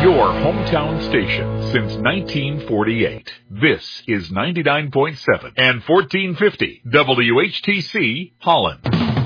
your hometown station since 1948. This is 99.7 and 1450 WHTC Holland.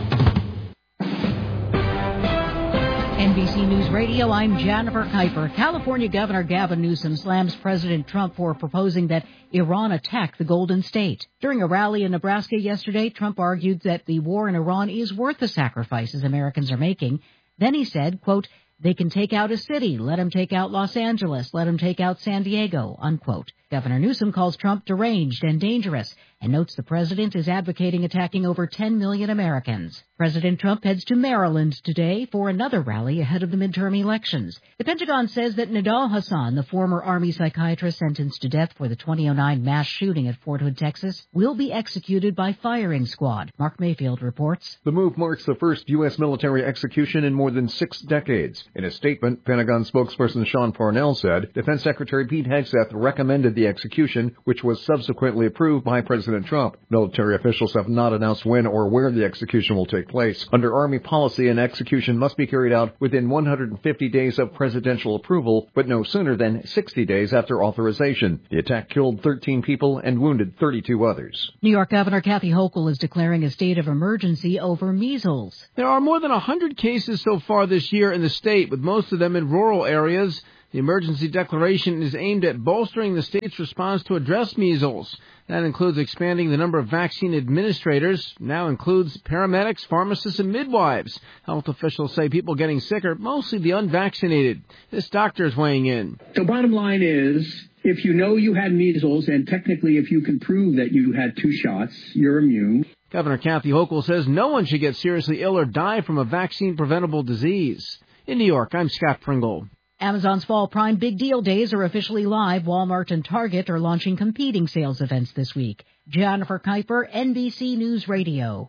NBC News Radio, I'm Jennifer Kuiper. California Governor Gavin Newsom slams President Trump for proposing that Iran attack the Golden State. During a rally in Nebraska yesterday, Trump argued that the war in Iran is worth the sacrifices Americans are making. Then he said, quote, "They can take out a city. Let them take out Los Angeles. Let them take out San Diego," unquote. Governor Newsom calls Trump deranged and dangerous and notes the president is advocating attacking over 10 million Americans. President Trump heads to Maryland today for another rally ahead of the midterm elections. The Pentagon says that Nidal Hasan, the former Army psychiatrist sentenced to death for the 2009 mass shooting at Fort Hood, Texas, will be executed by firing squad. Mark Mayfield reports. The move marks the first U.S. military execution in more than 6 decades. In a statement, Pentagon spokesperson Sean Parnell said Defense Secretary Pete Hegseth recommended the execution, which was subsequently approved by President Trump. Military officials have not announced when or where the execution will take place. Under Army policy, an execution must be carried out within 150 days of presidential approval, but no sooner than 60 days after authorization. The attack killed 13 people and wounded 32 others. New York Governor Kathy Hochul is declaring a state of emergency over measles. There are more than 100 cases so far this year in the state, with most of them in rural areas. The emergency declaration is aimed at bolstering the state's response to address measles. That includes expanding the number of vaccine administrators, now includes paramedics, pharmacists, and midwives. Health officials say people getting sick are mostly the unvaccinated. This doctor is weighing in. The bottom line is, if you know you had measles, and technically if you can prove that you had 2 shots, you're immune. Governor Kathy Hochul says no one should get seriously ill or die from a vaccine-preventable disease. In New York, I'm Scott Pringle. Amazon's Fall Prime Big Deal Days are officially live. Walmart and Target are launching competing sales events this week. Jennifer Kuiper, NBC News Radio.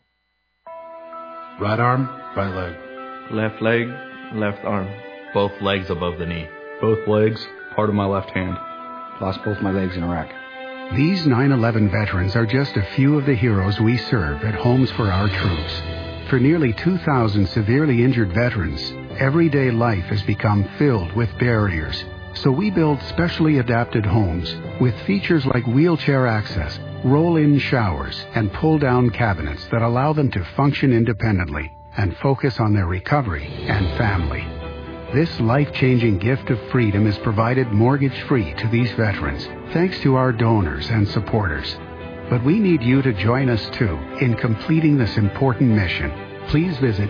Right arm, right leg. Left leg, left arm. Both legs above the knee. Both legs, part of my left hand. Lost both my legs in Iraq. These 9/11 veterans are just a few of the heroes we serve at Homes for Our Troops. For nearly 2,000 severely injured veterans, everyday life has become filled with barriers. So we build specially adapted homes with features like wheelchair access, roll-in showers, and pull-down cabinets that allow them to function independently and focus on their recovery and family. This life-changing gift of freedom is provided mortgage-free to these veterans, thanks to our donors and supporters. But we need you to join us, too, in completing this important mission. Please visit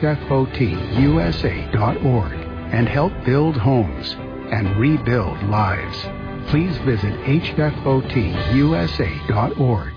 hfotusa.org and help build homes and rebuild lives. Please visit hfotusa.org.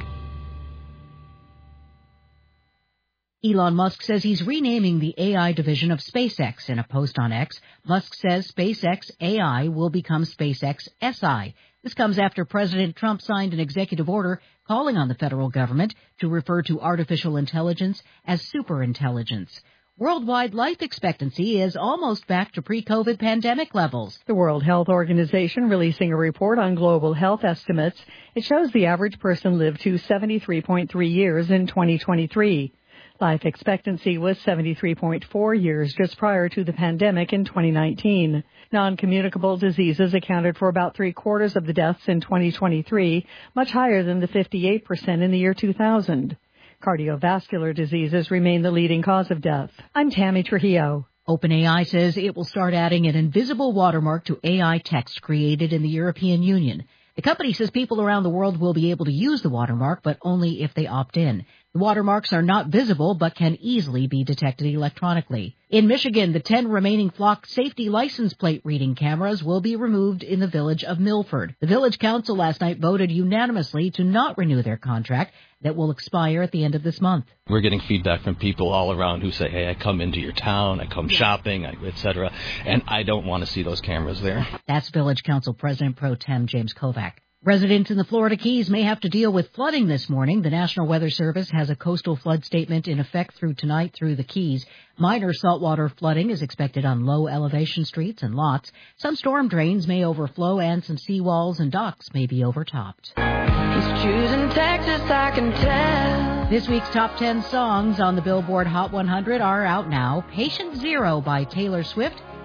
Elon Musk says he's renaming the AI division of SpaceX. In a post on X, Musk says SpaceX AI will become SpaceX SI. This comes after President Trump signed an executive order calling on the federal government to refer to artificial intelligence as superintelligence. Worldwide life expectancy is almost back to pre-COVID pandemic levels. The World Health Organization releasing a report on global health estimates. It shows the average person lived to 73.3 years in 2023. Life expectancy was 73.4 years just prior to the pandemic in 2019. Non-communicable diseases accounted for about 3/4 of the deaths in 2023, much higher than the 58% in the year 2000. Cardiovascular diseases remain the leading cause of death. I'm Tammy Trujillo. OpenAI says it will start adding an invisible watermark to AI text created in the European Union. The company says people around the world will be able to use the watermark, but only if they opt in. The watermarks are not visible, but can easily be detected electronically. In Michigan, the 10 remaining flock safety license plate reading cameras will be removed in the village of Milford. The village council last night voted unanimously to not renew their contract that will expire at the end of this month. We're getting feedback from people all around who say, hey, I come into your town, I come shopping, etc., and I don't want to see those cameras there. That's Village Council President Pro Tem James Kovac. Residents in the Florida Keys may have to deal with flooding this morning. The National Weather Service has a coastal flood statement in effect through tonight through the Keys. Minor saltwater flooding is expected on low elevation streets and lots. Some storm drains may overflow and some seawalls and docks may be overtopped. He's choosing Texas, I can tell. This week's top 10 songs on the Billboard Hot 100 are out now. Patient Zero by Taylor Swift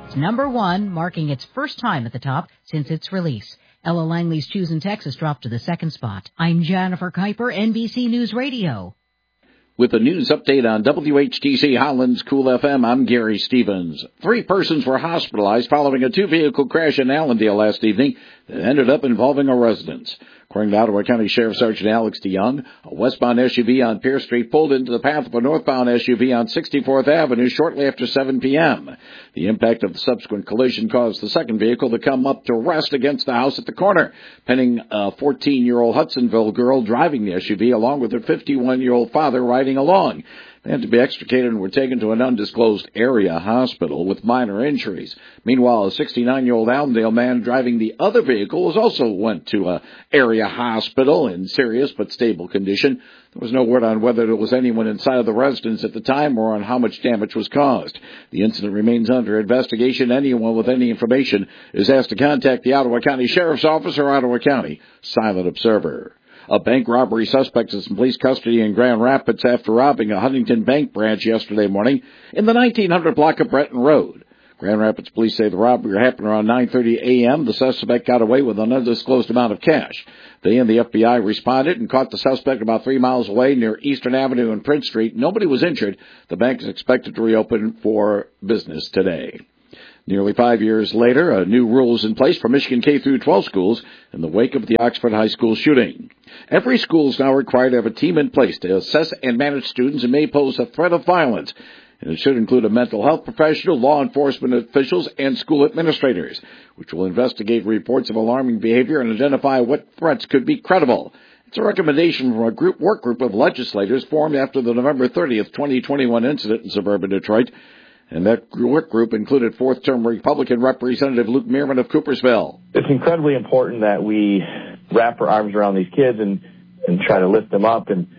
It's number 1, marking its first time at the top since its release. Ella Langley's Choosing Texas dropped to the second spot. I'm Jennifer Kuiper, NBC News Radio. With a news update on WHTC Holland's Cool FM, I'm Gary Stevens. 3 persons were hospitalized following a 2-vehicle crash in Allendale last evening that ended up involving a residence. According to Ottawa County Sheriff Sergeant Alex DeYoung, a westbound SUV on Pierce Street pulled into the path of a northbound SUV on 64th Avenue shortly after 7 p.m. The impact of the subsequent collision caused the second vehicle to come up to rest against the house at the corner, pinning a 14-year-old Hudsonville girl driving the SUV along with her 51-year-old father riding along. They had to be extricated and were taken to an undisclosed area hospital with minor injuries. Meanwhile, a 69-year-old Allendale man driving the other vehicle also went to an area hospital in serious but stable condition. There was no word on whether there was anyone inside of the residence at the time or on how much damage was caused. The incident remains under investigation. Anyone with any information is asked to contact the Ottawa County Sheriff's Office or Ottawa County Silent Observer. A bank robbery suspect is in police custody in Grand Rapids after robbing a Huntington Bank branch yesterday morning in the 1900 block of Breton Road. Grand Rapids police say the robbery happened around 9:30 a.m. The suspect got away with an undisclosed amount of cash. They and the FBI responded and caught the suspect about 3 miles away near Eastern Avenue and Prince Street. Nobody was injured. The bank is expected to reopen for business today. Nearly 5 years later, a new rule is in place for Michigan K-12 schools in the wake of the Oxford High School shooting. Every school is now required to have a team in place to assess and manage students who may pose a threat of violence. And it should include a mental health professional, law enforcement officials, and school administrators, which will investigate reports of alarming behavior and identify what threats could be credible. It's a recommendation from a work group of legislators formed after the November 30th, 2021 incident in suburban Detroit. And that work group included fourth-term Republican Representative Luke Meerman of Coopersville. It's incredibly important that we wrap our arms around these kids and try to lift them up and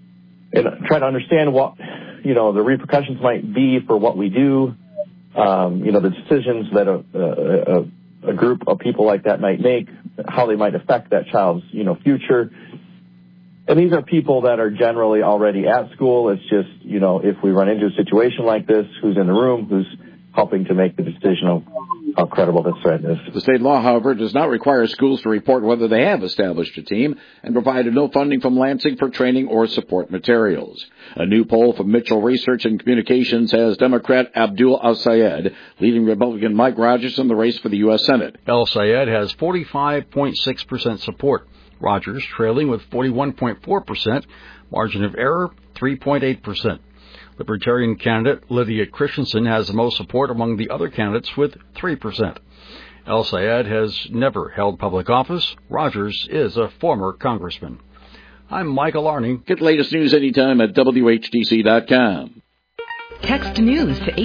try to understand what, the repercussions might be for what we do, the decisions that a group of people like that might make, how they might affect that child's, future. And these are people that are generally already at school. It's just, if we run into a situation like this, who's in the room, who's helping to make the decision of how credible this threat is. The state law, however, does not require schools to report whether they have established a team and provided no funding from Lansing for training or support materials. A new poll from Mitchell Research and Communications has Democrat Abdul El-Sayed leading Republican Mike Rogers in the race for the U.S. Senate. El-Sayed has 45.6% support. Rogers trailing with 41.4%, margin of error 3.8%. Libertarian candidate Lydia Christensen has the most support among the other candidates with 3%. El-Sayed has never held public office. Rogers is a former congressman. I'm Michael Arning. Get the latest news anytime at WHTC.com. Text news to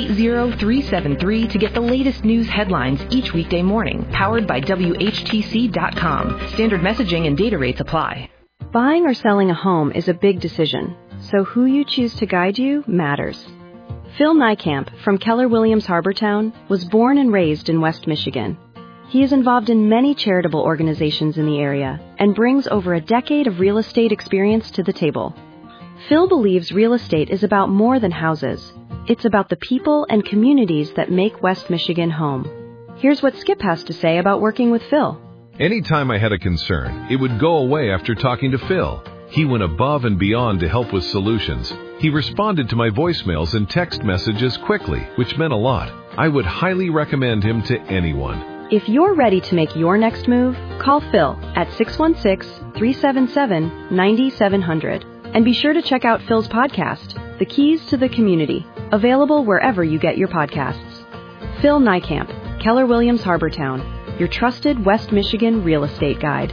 80373 to get the latest news headlines each weekday morning. Powered by WHTC.com. Standard messaging and data rates apply. Buying or selling a home is a big decision, so who you choose to guide you matters. Phil Niekamp from Keller Williams Harbortown was born and raised in West Michigan. He is involved in many charitable organizations in the area and brings over a decade of real estate experience to the table. Phil believes real estate is about more than houses. It's about the people and communities that make West Michigan home. Here's what Skip has to say about working with Phil. Anytime I had a concern, it would go away after talking to Phil. He went above and beyond to help with solutions. He responded to my voicemails and text messages quickly, which meant a lot. I would highly recommend him to anyone. If you're ready to make your next move, call Phil at 616-377-9700. And be sure to check out Phil's podcast, The Keys to the Community, available wherever you get your podcasts. Phil Niekamp, Keller Williams Harbortown, your trusted West Michigan real estate guide.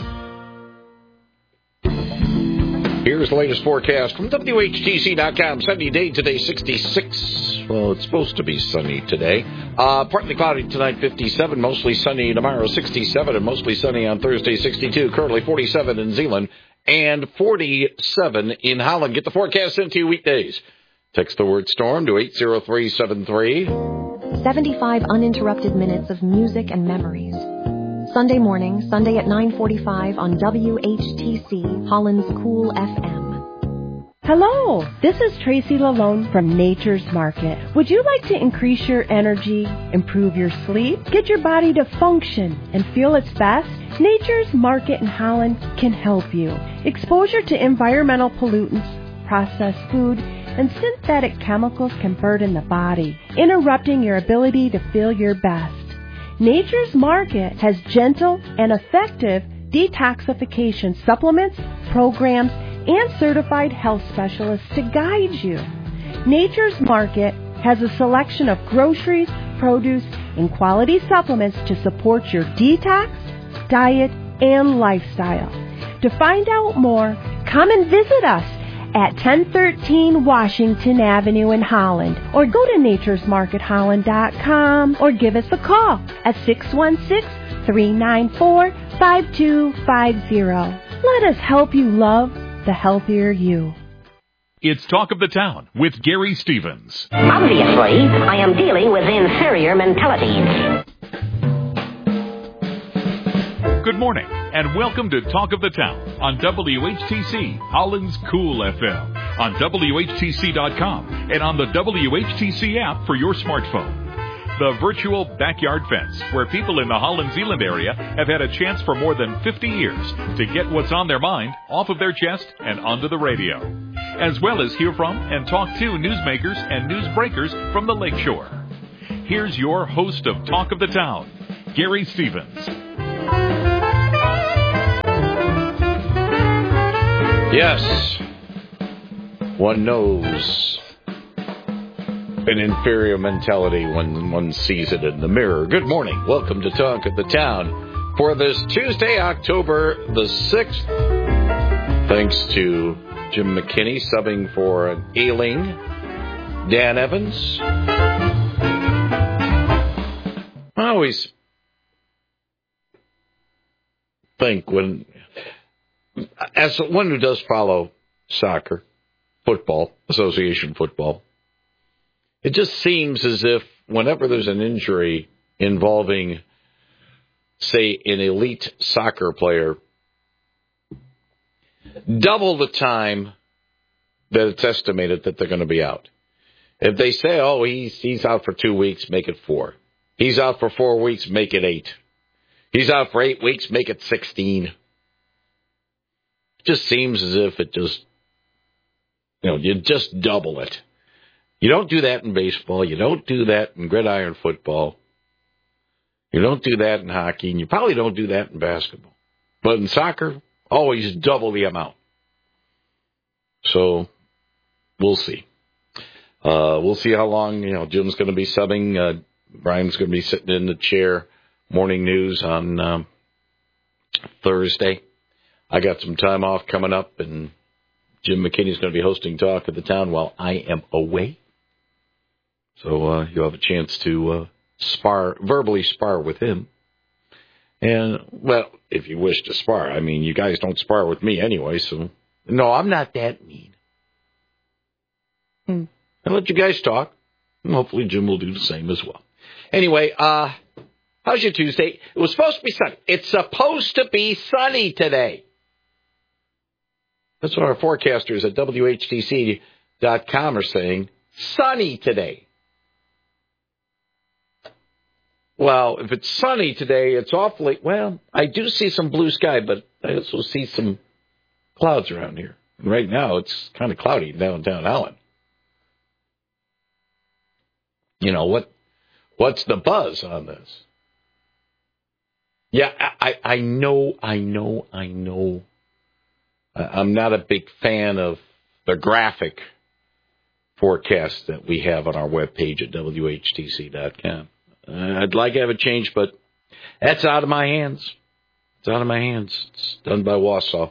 Here's the latest forecast from WHTC.com. Sunny day today, 66. Well, it's supposed to be sunny today. Partly cloudy tonight, 57. Mostly sunny tomorrow, 67. And mostly sunny on Thursday, 62. Currently 47 in Zeeland and 47 in Holland. Get the forecast sent to you weekdays. Text the word storm to 80373. 75 uninterrupted minutes of music and memories. Sunday morning, Sunday at 9:45 on WHTC, Holland's Cool FM. Hello, this is Tracy Lalone from Nature's Market. Would you like to increase your energy, improve your sleep, get your body to function and feel its best? Nature's Market in Holland can help you. Exposure to environmental pollutants, processed food, and synthetic chemicals can burden the body, interrupting your ability to feel your best. Nature's Market has gentle and effective detoxification supplements, programs, and certified health specialists to guide you. Nature's Market has a selection of groceries, produce, and quality supplements to support your detox, diet, and lifestyle. To find out more, come and visit us at 1013 Washington Avenue in Holland, or go to naturesmarketholland.com, or give us a call at 616-394-5250. Let us help you love the healthier you. It's Talk of the Town with Gary Stevens. Obviously, I am dealing with inferior mentalities. Good morning, and welcome to Talk of the Town on WHTC, Holland's Cool FM, on WHTC.com, and on the WHTC app for your smartphone. The virtual backyard fence, where people in the Holland Zeeland area have had a chance for more than 50 years to get what's on their mind off of their chest and onto the radio, as well as hear from and talk to newsmakers and newsbreakers from the lakeshore. Here's your host of Talk of the Town, Gary Stevens. Yes, one knows an inferior mentality when one sees it in the mirror. Good morning. Welcome to Talk of the Town for this Tuesday, October the 6th. Thanks to Jim McKinney subbing for an ailing Dan Evans. I always think as one who does follow soccer, football, association football, it just seems as if whenever there's an injury involving, say, an elite soccer player, double the time that it's estimated that they're going to be out. If they say, oh, he's out for 2 weeks, make it 4. He's out for 4 weeks, make it 8. He's out for 8 weeks, make it 16. It just seems as if it just, you just double it. You don't do that in baseball. You don't do that in gridiron football. You don't do that in hockey. And you probably don't do that in basketball. But in soccer, always double the amount. So we'll see. We'll see how long, Jim's going to be subbing. Brian's going to be sitting in the chair, morning news on Thursday. I got some time off coming up, and Jim McKinney's going to be hosting Talk of the Town while I am away. So you'll have a chance to verbally spar with him. And, well, if you wish to spar. I mean, you guys don't spar with me anyway, so. No, I'm not that mean. I'll let you guys talk. And hopefully Jim will do the same as well. Anyway, how's your Tuesday? It was supposed to be sunny. It's supposed to be sunny today. That's what our forecasters at WHTC.com are saying. Sunny today. Well, if it's sunny today, it's awfully, I do see some blue sky, but I also see some clouds around here. And right now, it's kind of cloudy in downtown Holland. What's the buzz on this? Yeah, I know. I'm not a big fan of the graphic forecast that we have on our webpage at WHTC.com. I'd like to have it changed, but that's out of my hands. It's out of my hands. It's done by Wausau.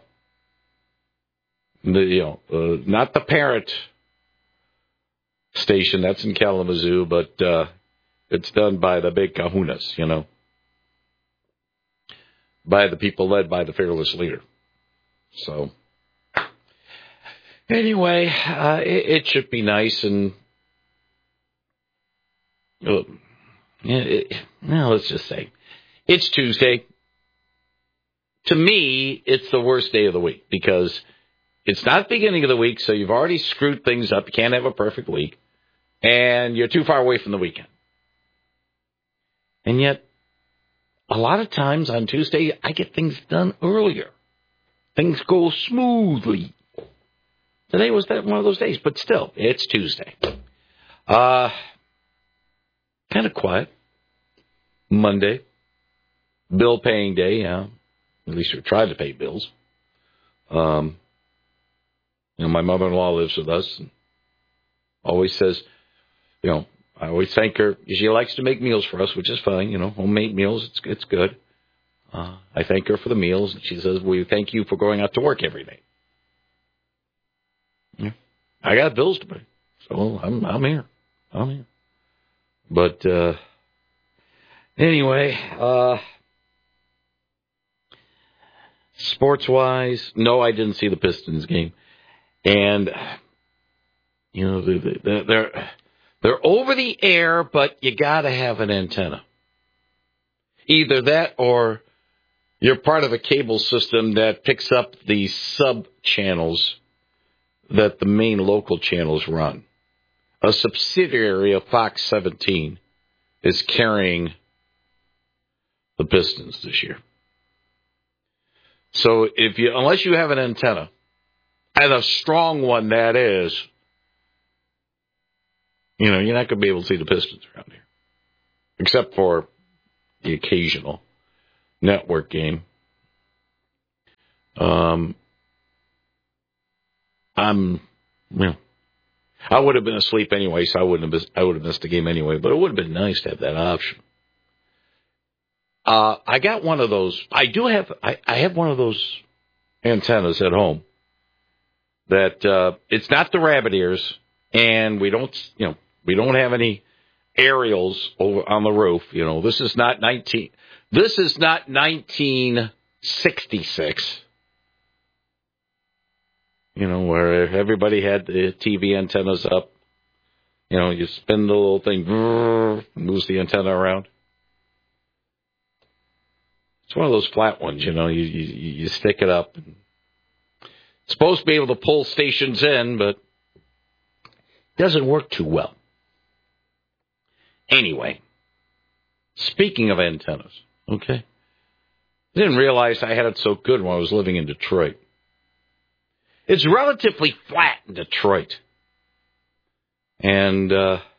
Not the parent station. That's in Kalamazoo, but it's done by the big kahunas, by the people led by the fearless leader. So, anyway, it should be nice and... let's just say, it's Tuesday. To me, it's the worst day of the week because it's not the beginning of the week, so you've already screwed things up. You can't have a perfect week. And you're too far away from the weekend. And yet, a lot of times on Tuesday, I get things done earlier. Things go smoothly. Today was one of those days, but still, it's Tuesday. Kind of quiet. Monday. Bill paying day, yeah. At least we tried to pay bills. My mother-in-law lives with us and always says, I always thank her. She likes to make meals for us, which is fine, homemade meals, it's good. I thank her for the meals, and she says, we thank you for going out to work every day. Yeah. I got bills to pay, so I'm here. But anyway, sports-wise, no, I didn't see the Pistons game. And, they're over the air, but you got to have an antenna. Either that or you're part of a cable system that picks up the sub-channels that the main local channels run. A subsidiary of Fox 17 is carrying the Pistons this year. So unless you have an antenna, and a strong one that is, you're not going to be able to see the Pistons around here. Except for the occasional network game. I would have been asleep anyway, so I would have missed the game anyway, but it would have been nice to have that option. I got one of those. I have one of those antennas at home that it's not the rabbit ears, and we don't have any aerials over on the roof. This is not 1966. Where everybody had the TV antennas up. You spin the little thing, moves the antenna around. It's one of those flat ones, you stick it up. It's supposed to be able to pull stations in, but it doesn't work too well. Anyway, speaking of antennas, okay? I didn't realize I had it so good when I was living in Detroit. It's relatively flat in Detroit. And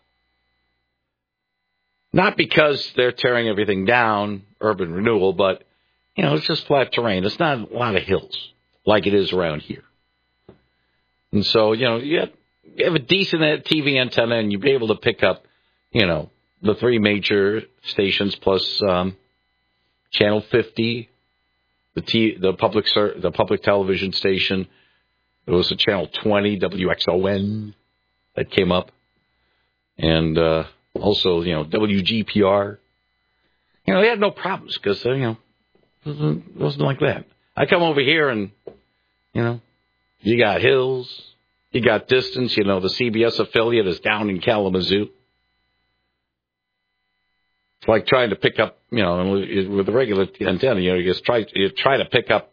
not because they're tearing everything down, urban renewal, but, it's just flat terrain. It's not a lot of hills like it is around here. And so, you have a decent TV antenna and you'll be able to pick up, the three major stations plus Channel 50, the public television station. There was a Channel 20, WXON, that came up. And also, WGPR. They had no problems because, it wasn't like that. I come over here and, you got hills, you got distance. The CBS affiliate is down in Kalamazoo. It's like trying to pick up, with the regular antenna, you just try to pick up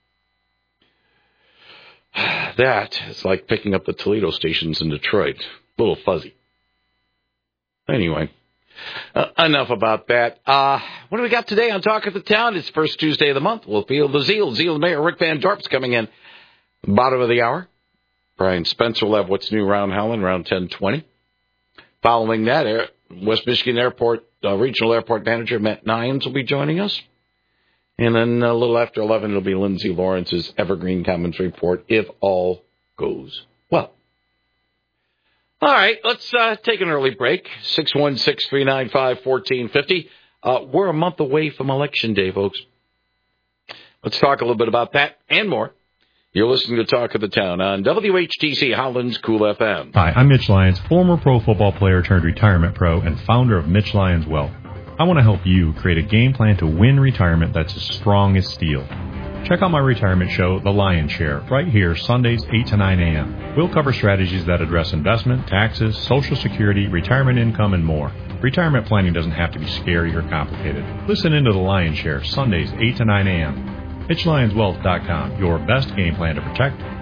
that. It's like picking up the Toledo stations in Detroit. A little fuzzy. Anyway, enough about that. What do we got today on Talk of the Town? It's first Tuesday of the month. We'll feel the zeal. Zeal Mayor Rick Van Dorp's coming in bottom of the hour. Brian Spencer will have What's New Around Howland around 10:20. Following that, West Michigan Airport Regional Airport Manager Matt Nyans will be joining us. And then a little after 11, it'll be Lindsay Lawrence's Evergreen Commons Report, if all goes well. All right, let's take an early break. 616-395-1450. We're a month away from Election Day, folks. Let's talk a little bit about that and more. You're listening to Talk of the Town on WHTC Howland's Cool FM. Hi, I'm Mitch Lyons, former pro football player turned retirement pro and founder of Mitch Lyons Wealth. I want to help you create a game plan to win retirement that's as strong as steel. Check out my retirement show, The Lion's Share, right here, Sundays, 8 to 9 a.m. We'll cover strategies that address investment, taxes, Social Security, retirement income, and more. Retirement planning doesn't have to be scary or complicated. Listen into The Lion's Share, Sundays, 8 to 9 a.m. MitchLyonsWealth.com, your best game plan to protect,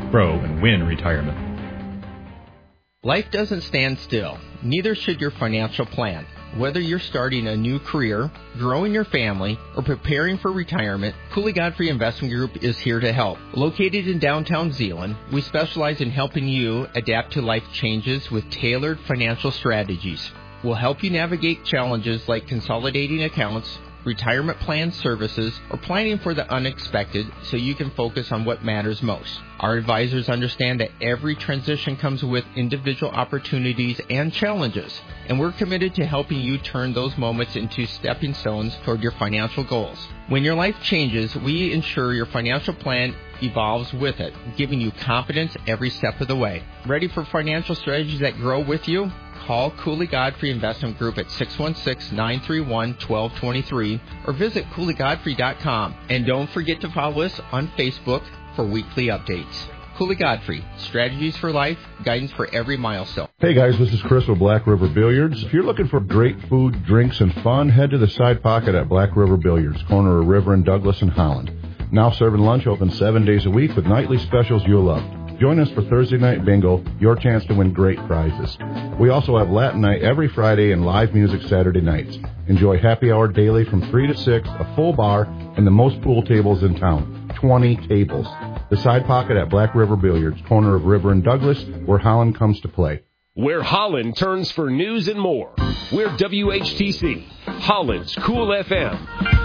Pro, and win retirement. Life doesn't stand still. Neither should your financial plan. Whether you're starting a new career, growing your family, or preparing for retirement, Cooley Godfrey Investment Group is here to help. Located in downtown Zeeland, we specialize in helping you adapt to life changes with tailored financial strategies. We'll help you navigate challenges like consolidating accounts, retirement plan services, or planning for the unexpected so you can focus on what matters most. Our advisors understand that every transition comes with individual opportunities and challenges, and we're committed to helping you turn those moments into stepping stones toward your financial goals. When your life changes, we ensure your financial plan evolves with it, giving you confidence every step of the way. Ready for financial strategies that grow with you? Call Cooley Godfrey Investment Group at 616-931-1223 or visit CooleyGodfrey.com. And don't forget to follow us on Facebook for weekly updates. Cooley Godfrey, strategies for life, guidance for every milestone. Hey guys, this is Chris with Black River Billiards. If you're looking for great food, drinks, and fun, head to the Side Pocket at Black River Billiards, corner of River and Douglas in Holland. Now serving lunch, open 7 days a week with nightly specials you'll love. Join us for Thursday Night Bingo, your chance to win great prizes. We also have Latin Night every Friday and live music Saturday nights. Enjoy happy hour daily from 3 to 6, a full bar, and the most pool tables in town, 20 tables. The Side Pocket at Black River Billiards, corner of River and Douglas, where Holland comes to play. Where Holland turns for news and more. We're WHTC, Holland's Cool FM.